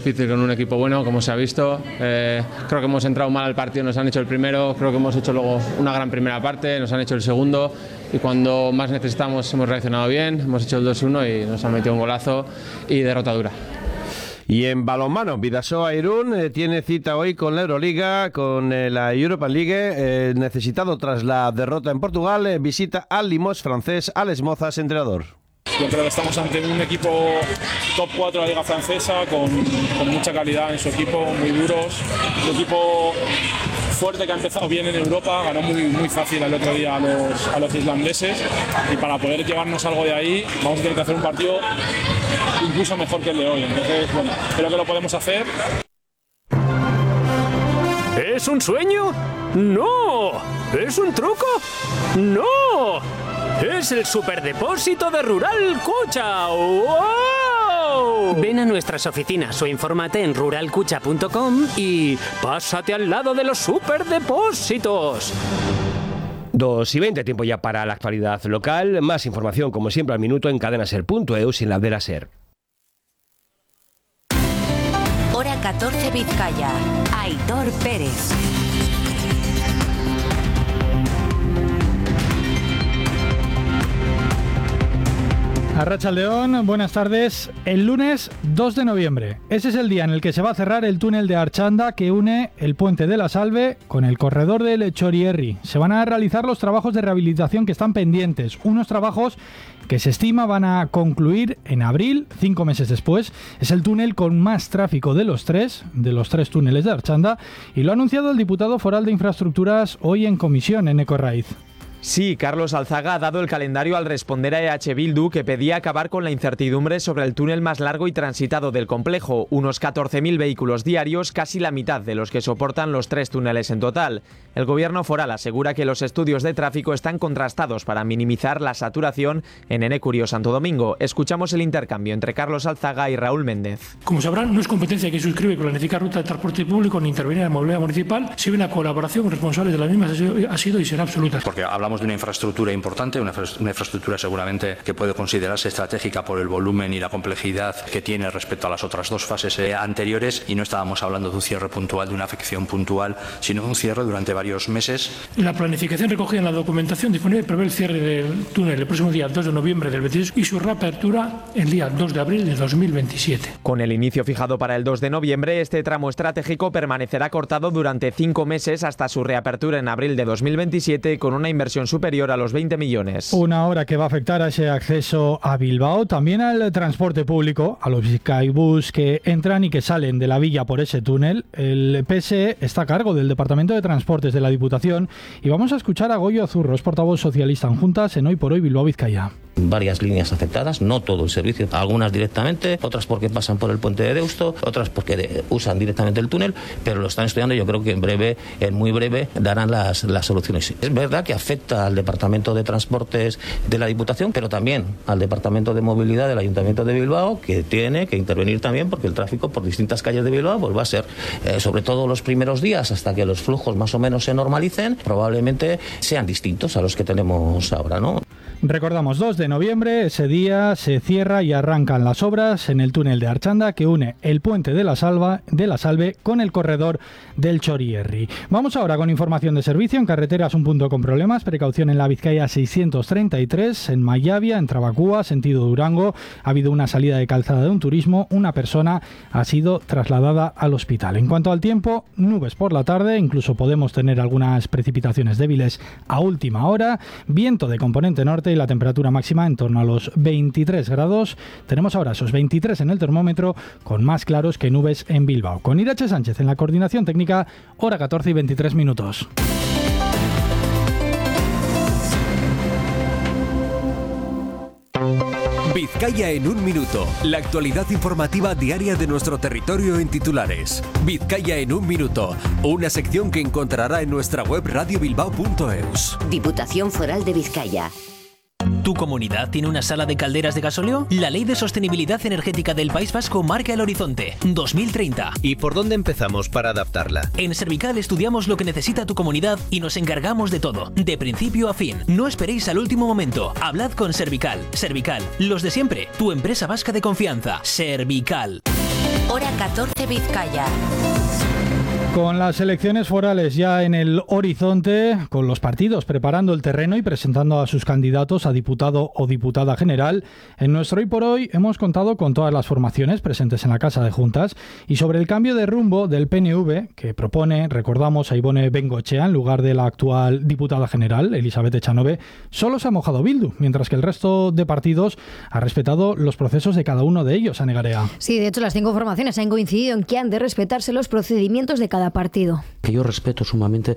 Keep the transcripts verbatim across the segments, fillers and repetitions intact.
difícil con un equipo bueno, como se ha visto. Eh, creo que hemos entrado mal al partido, nos han hecho el primero, creo que hemos hecho luego una gran primera parte, nos han hecho el segundo y cuando más necesitamos hemos reaccionado bien, hemos hecho el dos uno y nos han metido un golazo y derrota dura. Y en balonmano, Bidasoa Irún eh, tiene cita hoy con la Euroliga, con eh, la Europa League, eh, necesitado tras la derrota en Portugal, eh, visita al Limos francés, Alex Mozas, entrenador. Yo creo que estamos ante un equipo top cuatro de la Liga Francesa, con, con mucha calidad en su equipo, muy duros, un equipo fuerte que ha empezado bien en Europa, ganó muy, muy fácil el otro día a los, a los islandeses y para poder llevarnos algo de ahí vamos a tener que hacer un partido incluso mejor que el de hoy, entonces bueno, creo que lo podemos hacer. ¿Es un sueño? ¡No! ¿Es un truco? ¡No! ¡Es el superdepósito de Rural Cucha! ¡Wow! Ven a nuestras oficinas o infórmate en rural cucha punto com y pásate al lado de los superdepósitos. dos y veinte, tiempo ya para la actualidad local. Más información, como siempre, al minuto en cadenaser punto e u sin la de la SER. Hora catorce Vizcaya. Aitor Pérez. Arratsaldeón, buenas tardes. El lunes dos de noviembre. Ese es el día en el que se va a cerrar el túnel de Archanda que une el puente de la Salve con el corredor del Chorierri. Se van a realizar los trabajos de rehabilitación que están pendientes. Unos trabajos que se estima van a concluir en abril, cinco meses después. Es el túnel con más tráfico de los tres, de los tres túneles de Archanda, y lo ha anunciado el diputado foral de Infraestructuras hoy en comisión en Ecorraiz. Sí, Carlos Alzaga ha dado el calendario al responder a E H Bildu, que pedía acabar con la incertidumbre sobre el túnel más largo y transitado del complejo, unos catorce mil vehículos diarios, casi la mitad de los que soportan los tres túneles en total. El gobierno foral asegura que los estudios de tráfico están contrastados para minimizar la saturación en Enecurio Santo Domingo. Escuchamos el intercambio entre Carlos Alzaga y Raúl Méndez. Como sabrán, no es competencia que suscribe con la planificar ruta de transporte público ni intervenir en la movilidad municipal, si una colaboración responsable de las mismas ha sido y será absoluta. Porque hablamos de una infraestructura importante, una, una infraestructura seguramente que puede considerarse estratégica por el volumen y la complejidad que tiene respecto a las otras dos fases eh, anteriores, y no estábamos hablando de un cierre puntual, de una afección puntual, sino de un cierre durante varios meses. La planificación recogida en la documentación disponible prevé el cierre del túnel el próximo día dos de noviembre del veintidós y su reapertura el día dos de abril de dos mil veintisiete. Con el inicio fijado para el dos de noviembre, este tramo estratégico permanecerá cortado durante cinco meses hasta su reapertura en abril de dos mil veintisiete, con una inversión superior a los veinte millones. Una hora que va a afectar a ese acceso a Bilbao, también al transporte público, a los Bizkaibus que entran y que salen de la villa por ese túnel. El P S E está a cargo del Departamento de Transportes de la Diputación y vamos a escuchar a Goyo Azurros, portavoz socialista en Juntas en Hoy por Hoy Bilbao Vizcaya. Varias líneas afectadas, no todo el servicio, algunas directamente, otras porque pasan por el puente de Deusto, otras porque de, usan directamente el túnel, pero lo están estudiando y yo creo que en breve, en muy breve, darán las, las soluciones. Es verdad que afecta al Departamento de Transportes de la Diputación, pero también al Departamento de Movilidad del Ayuntamiento de Bilbao, que tiene que intervenir también porque el tráfico por distintas calles de Bilbao pues va a ser, eh, sobre todo los primeros días, hasta que los flujos más o menos se normalicen, probablemente sean distintos a los que tenemos ahora, ¿no? Recordamos, dos de noviembre, ese día se cierra y arrancan las obras en el túnel de Archanda que une el puente de la, Salva, de la Salve con el corredor del Chorierri. Vamos ahora con información de servicio. En carreteras, un punto con problemas. Precaución en la Vizcaya seiscientos treinta y tres, en Mayavia, en Trabacúa, sentido Durango. Ha habido una salida de calzada de un turismo. Una persona ha sido trasladada al hospital. En cuanto al tiempo, nubes por la tarde. Incluso podemos tener algunas precipitaciones débiles a última hora. Viento de componente norte y la temperatura máxima en torno a los veintitrés grados. Tenemos ahora esos veintitrés en el termómetro, con más claros que nubes en Bilbao. Con Irache Sánchez en la coordinación técnica, hora catorce y veintitrés minutos. Vizcaya en un minuto. La actualidad informativa diaria de nuestro territorio en titulares. Vizcaya en un minuto. Una sección que encontrará en nuestra web radio bilbao punto eus. Diputación Foral de Vizcaya. ¿Tu comunidad tiene una sala de calderas de gasóleo? La Ley de Sostenibilidad Energética del País Vasco marca el horizonte dos mil treinta. ¿Y por dónde empezamos para adaptarla? En Servical estudiamos lo que necesita tu comunidad y nos encargamos de todo, de principio a fin. No esperéis al último momento. Hablad con Servical. Servical, los de siempre. Tu empresa vasca de confianza. Servical. Hora catorce Vizcaya. Con las elecciones forales ya en el horizonte, con los partidos preparando el terreno y presentando a sus candidatos a diputado o diputada general, en nuestro Hoy por Hoy hemos contado con todas las formaciones presentes en la Casa de Juntas y sobre el cambio de rumbo del P N V que propone, recordamos, a Ibone Bengoechea en lugar de la actual diputada general, Elizabeth Echanove, solo se ha mojado Bildu, mientras que el resto de partidos ha respetado los procesos de cada uno de ellos, Ane Garea. Sí, de hecho las cinco formaciones han coincidido en que han de respetarse los procedimientos de cada partido. Que yo respeto sumamente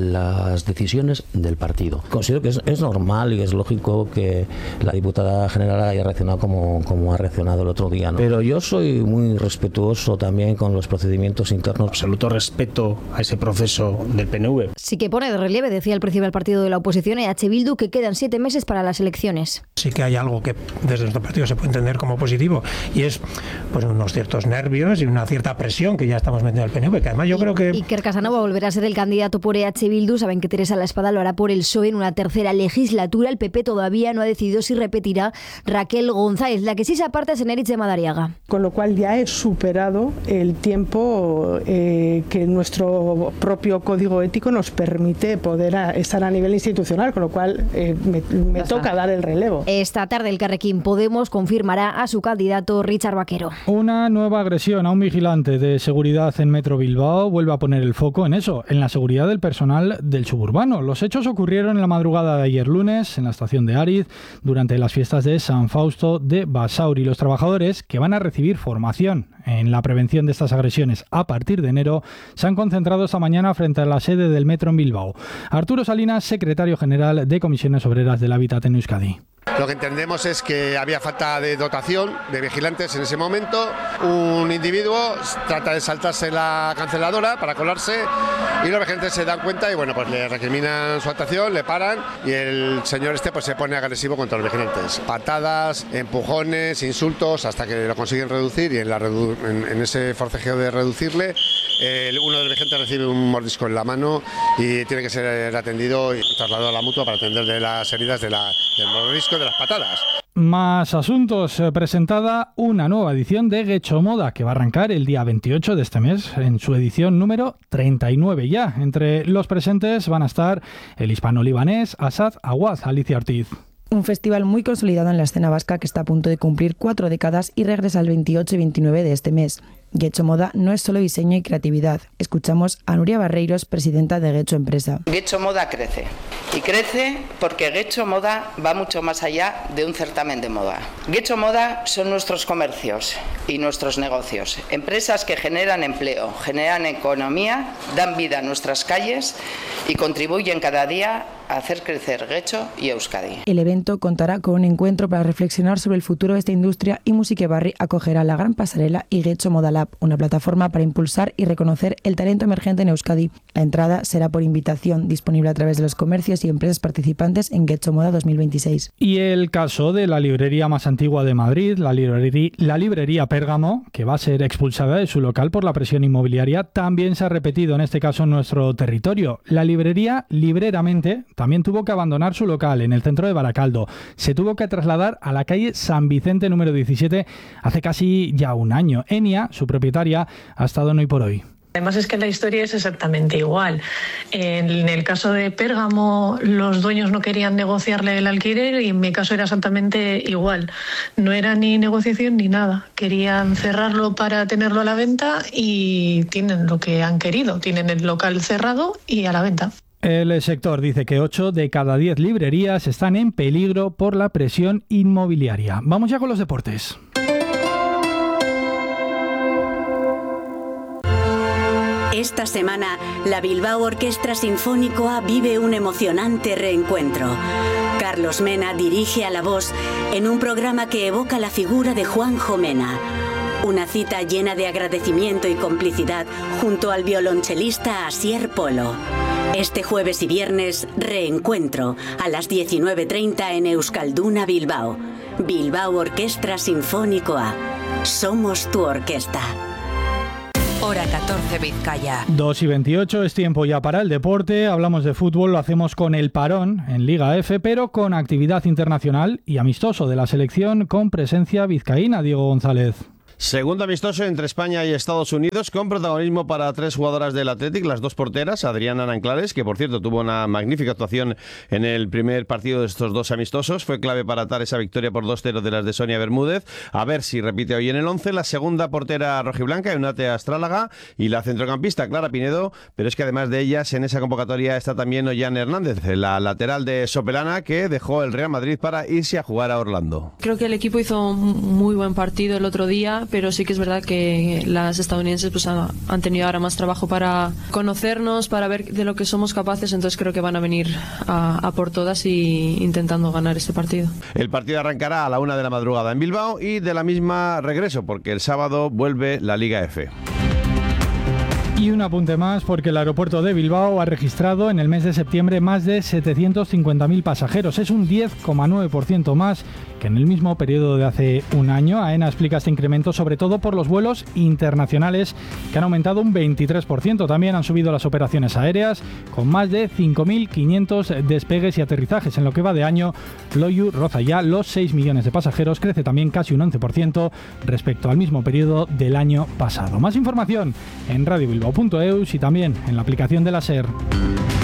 las decisiones del partido. Considero que es, es normal y es lógico que la diputada general haya reaccionado como, como ha reaccionado el otro día, ¿no? Pero yo soy muy respetuoso también con los procedimientos internos. Absoluto respeto a ese proceso del P N V. Sí que pone de relieve, decía el principal partido de la oposición, E H Bildu, que quedan siete meses para las elecciones. Sí que hay algo que desde nuestro partido se puede entender como positivo y es pues unos ciertos nervios y una cierta presión que ya estamos metiendo al P N V, que además yo creo que... Iker Casanova volverá a ser el candidato por E H Bildu. Saben que Teresa La Espada lo hará por el P S O E en una tercera legislatura. El P P todavía no ha decidido si repetirá Raquel González. La que sí se aparta es Eneritz de Madariaga. Con lo cual ya he superado el tiempo eh, que nuestro propio código ético nos permite poder a, estar a nivel institucional, con lo cual eh, me, me toca dar el relevo. Esta tarde el Carrequín Podemos confirmará a su candidato Richard Vaquero. Una nueva agresión a un vigilante de seguridad en Metro Bilbao vuelve a poner el foco en eso, en la seguridad del personal del suburbano. Los hechos ocurrieron en la madrugada de ayer lunes en la estación de Ariz durante las fiestas de San Fausto de Basauri. Los trabajadores que van a recibir formación en la prevención de estas agresiones a partir de enero se han concentrado esta mañana frente a la sede del Metro en Bilbao. Arturo Salinas, secretario general de Comisiones Obreras del Hábitat en Euskadi. Lo que entendemos es que había falta de dotación de vigilantes en ese momento. Un individuo trata de saltarse la canceladora para colarse y los vigilantes se dan cuenta y bueno, pues le recriminan su actuación, le paran y el señor este pues se pone agresivo contra los vigilantes. Patadas, empujones, insultos hasta que lo consiguen reducir y en, la redu- en, en ese forcejeo de reducirle eh, uno de los vigilantes recibe un mordisco en la mano y tiene que ser atendido y trasladado a la mutua para atenderle las heridas de la, del mordisco de las patadas. Más asuntos. Presentada una nueva edición de Getxo Moda que va a arrancar el día veintiocho de este mes en su edición número treinta y nueve ya. Entre los presentes van a estar el hispano-libanés Asad Awad. Alicia Ortiz. Un festival muy consolidado en la escena vasca que está a punto de cumplir cuatro décadas y regresa el veintiocho y veintinueve de este mes. Getxo Moda no es solo diseño y creatividad. Escuchamos a Nuria Barreiros, presidenta de Getxo Empresa. Getxo Moda crece. Y crece porque Getxo Moda va mucho más allá de un certamen de moda. Getxo Moda son nuestros comercios y nuestros negocios. Empresas que generan empleo, generan economía, dan vida a nuestras calles y contribuyen cada día a hacer crecer Getxo y Euskadi. El evento contará con un encuentro para reflexionar sobre el futuro de esta industria y Musique Barri acogerá la gran pasarela y Getxo Moda Lab, una plataforma para impulsar y reconocer el talento emergente en Euskadi. La entrada será por invitación, disponible a través de los comercios y empresas participantes en Getxo Moda dos mil veintiséis. Y el caso de la librería más antigua de Madrid, la librería, la librería Pérgamo, que va a ser expulsada de su local por la presión inmobiliaria, también se ha repetido en este caso en nuestro territorio. La librería, libreramente, también tuvo que abandonar su local en el centro de Baracaldo. Se tuvo que trasladar a la calle San Vicente número diecisiete hace casi ya un año. Enia, su propietaria, ha estado en Hoy por Hoy. Además es que la historia es exactamente igual. En el caso de Pérgamo, los dueños no querían negociarle el alquiler y en mi caso era exactamente igual. No era ni negociación ni nada. Querían cerrarlo para tenerlo a la venta y tienen lo que han querido. Tienen el local cerrado y a la venta. El sector dice que ocho de cada diez librerías están en peligro por la presión inmobiliaria. Vamos ya con los deportes. Esta semana, la Bilbao Orquestra Sinfónicoa vive un emocionante reencuentro. Carlos Mena dirige a la voz en un programa que evoca la figura de Juanjo Mena. Una cita llena de agradecimiento y complicidad junto al violonchelista Asier Polo. Este jueves y viernes, reencuentro a las diecinueve treinta en Euskalduna Bilbao. Bilbao Orquestra Sinfónicoa. Somos tu orquesta. Hora catorce Vizcaya. dos y veintiocho es tiempo ya para el deporte. Hablamos de fútbol, lo hacemos con el parón en Liga F, pero con actividad internacional y amistoso de la selección con presencia vizcaína. Diego González. Segundo amistoso entre España y Estados Unidos, con protagonismo para tres jugadoras del Athletic, las dos porteras, Adriana Nanclares, que por cierto tuvo una magnífica actuación en el primer partido de estos dos amistosos, fue clave para atar esa victoria por dos cero de las de Sonia Bermúdez, a ver si repite hoy en el once. La segunda portera rojiblanca, Eunate Astrálaga, y la centrocampista Clara Pinedo, pero es que además de ellas en esa convocatoria está también Ollane Hernández, la lateral de Sopelana, que dejó el Real Madrid para irse a jugar a Orlando. Creo que el equipo hizo un muy buen partido el otro día, pero sí que es verdad que las estadounidenses pues han tenido ahora más trabajo para conocernos, para ver de lo que somos capaces, entonces creo que van a venir a, a por todas y intentando ganar este partido. El partido arrancará a la una de la madrugada en Bilbao y de la misma regreso, porque el sábado vuelve la Liga F. Y un apunte más, porque el aeropuerto de Bilbao ha registrado en el mes de septiembre más de setecientos cincuenta mil pasajeros. Es un diez coma nueve por ciento más que en el mismo periodo de hace un año. AENA explica este incremento sobre todo por los vuelos internacionales, que han aumentado un veintitrés por ciento. También han subido las operaciones aéreas, con más de cinco mil quinientos despegues y aterrizajes. En lo que va de año, Loiu roza ya los seis millones de pasajeros, crece también casi un once por ciento respecto al mismo periodo del año pasado. Más información en radio bilbao punto eus y también en la aplicación de la SER.